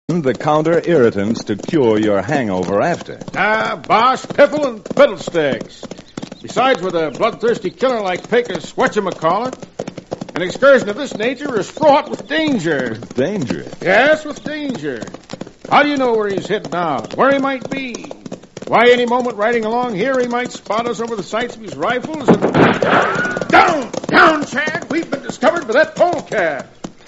the counter irritants to cure your hangover after. Bosh, piffle, and fiddlesticks. Besides, with a bloodthirsty killer like Pecos whatchamacallit, an excursion of this nature is fraught with danger. Danger? Yes, with danger. How do you know where he's heading now? Where he might be? Why, any moment riding along here, he might spot us over the sights of his rifles and... Down! Down, Chad! We've been discovered by that polecat.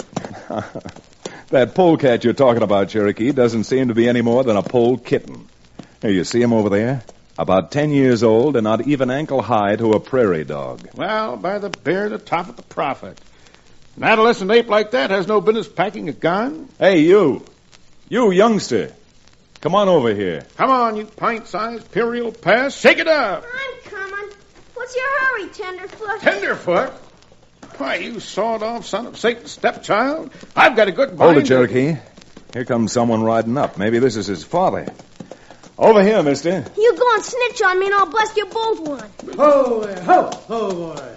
That polecat you're talking about, Cherokee, doesn't seem to be any more than a pole kitten. Here, you see him over there? About 10 years old and not even ankle high to a prairie dog. Well, by the bear, the top of the prophet. An adolescent ape like that has no business packing a gun. Hey, you! You, youngster! Come on over here. Come on, you pint-sized imperial pest. Shake it up. I'm coming. What's your hurry, Tenderfoot? Tenderfoot? Why, you sawed-off son of Satan's stepchild. I've got a good mind. Hold it, Cherokee. Here comes someone riding up. Maybe this is his father. Over here, mister. You go and snitch on me and I'll bust you both one. Ho, boy.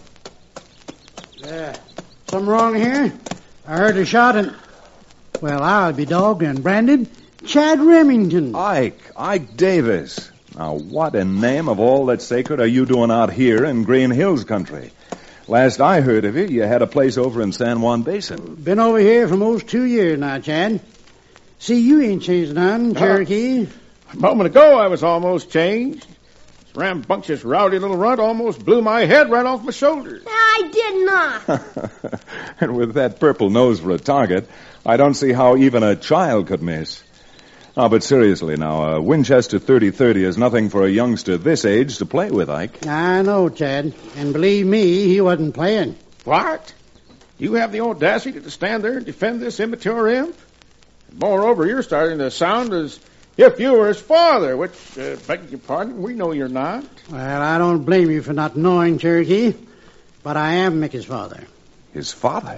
Something wrong here? I heard a shot and... Well, I'll be dogged and branded Chad Remington. Ike Davis. Now, what in name of all that's sacred are you doing out here in Green Hills country? Last I heard of you had a place over in San Juan Basin. Been over here for most 2 years now, Chad. See, you ain't changed none, Cherokee. A moment ago, I was almost changed. This rambunctious, rowdy little runt almost blew my head right off my shoulders. I did not. And with that purple nose for a target, I don't see how even a child could miss. Oh, but seriously now, a Winchester 30-30 is nothing for a youngster this age to play with, Ike. I know, Chad. And believe me, he wasn't playing. What? You have the audacity to stand there and defend this immature imp? Moreover, you're starting to sound as if you were his father, which, beg your pardon, we know you're not. Well, I don't blame you for not knowing, Cherokee, but I am Mickey's father. His father?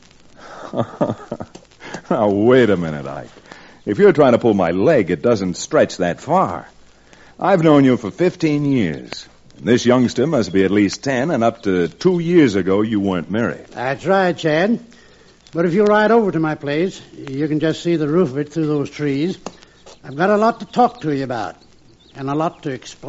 Now, wait a minute, Ike. If you're trying to pull my leg, it doesn't stretch that far. I've known you for 15 years. This youngster must be at least 10, and up to 2 years ago, you weren't married. That's right, Chad. But if you ride over to my place, you can just see the roof of it through those trees. I've got a lot to talk to you about, and a lot to explain.